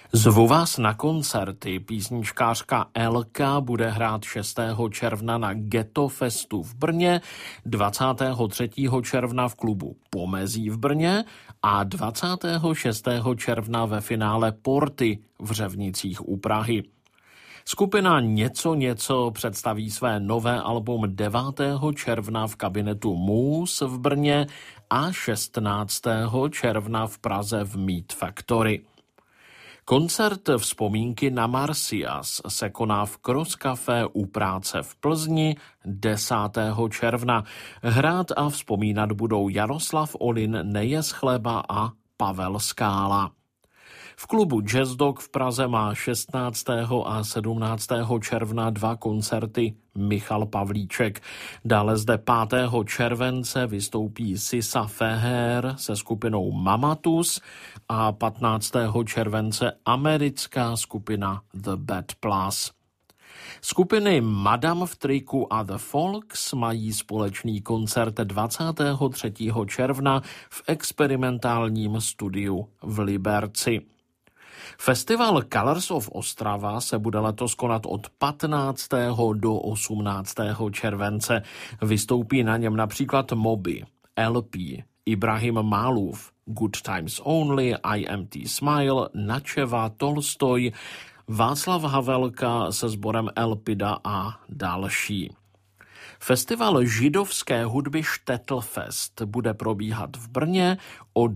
Zvu vás na koncerty. Písničkářka Elka bude hrát 6. června na Ghetto Festu v Brně, 23. června v klubu Pomezí v Brně a 26. června ve finále Porty v Řevnicích u Prahy. Skupina Něco představí své nové album 9. června v kabinetu Mus v Brně a 16. června v Praze v Meat Factory. Koncert Vzpomínky na Marsyas se koná v Cross Café u Práce v Plzni 10. června. Hrát a vzpomínat budou Jaroslav Olin, Nejes Chleba a Pavel Skála. V klubu Jazz Dog v Praze má 16. a 17. června 2 koncerty Michal Pavlíček. Dále zde 5. července vystoupí Sisa Feher se skupinou Mamatus a 15. července americká skupina The Bad Plus. Skupiny Madame v triku a The Folks mají společný koncert 23. června v experimentálním studiu v Liberci. Festival Colors of Ostrava se bude letos konat od 15. do 18. července. Vystoupí na něm například Moby, LP, Ibrahim Malův, Good Times Only, IMT Smile, Načeva, Tolstoj, Václav Havelka se sborem Elpida a další. Festival židovské hudby Štettlfest bude probíhat v Brně od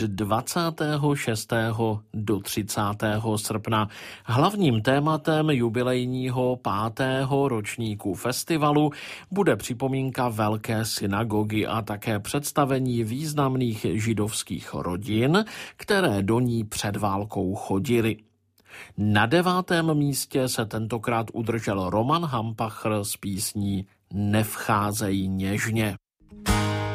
26. do 30. srpna. Hlavním tématem jubilejního 5. ročníku festivalu bude připomínka Velké synagogy a také představení významných židovských rodin, které do ní před válkou chodily. Na 9. místě se tentokrát udržel Roman Hampachr s písní Nevcházej něžně.